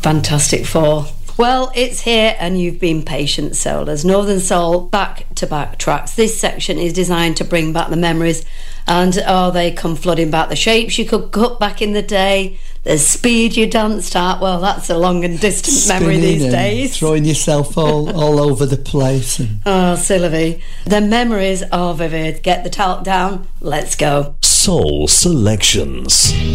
Fantastic Four. Well, it's here and you've been patient, Soulers. Northern Soul back-to-back tracks. This section is designed to bring back the memories, and they come flooding back. The shapes you could cut back in the day, the speed you danced at, well, that's a long and distant memory these days. Throwing yourself all over the place. Oh, Sylvie. The memories are vivid. Get the talc down, let's go. Soul Selections.